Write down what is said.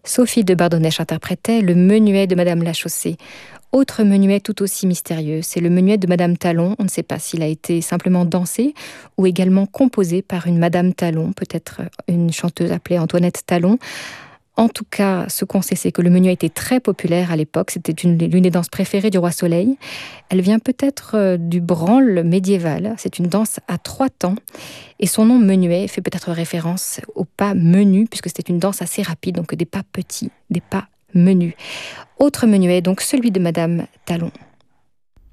Sophie de Bardonnèche interprétait le menuet de Madame la Chaussée. Autre menuet tout aussi mystérieux, c'est le menuet de Madame Talon. On ne sait pas s'il a été simplement dansé ou également composé par une Madame Talon, peut-être une chanteuse appelée Antoinette Talon. En tout cas, ce qu'on sait, c'est que le menuet était très populaire à l'époque. C'était l'une des danses préférées du roi Soleil. Elle vient peut-être du branle médiéval. C'est une danse à 3 temps. Et son nom menuet fait peut-être référence au pas menu, puisque c'était une danse assez rapide, donc des pas petits, des pas menus. Autre menuet, donc celui de Madame Talon.